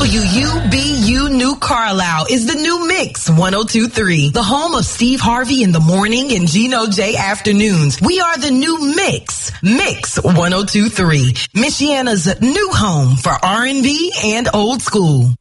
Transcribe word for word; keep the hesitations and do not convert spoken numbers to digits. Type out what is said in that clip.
W U B U New Carlisle is the new Mix one oh two point three, the home of Steve Harvey in the morning and Gino J afternoons. We are the new Mix, Mix one oh two point three, Michiana's new home for R and B and old school.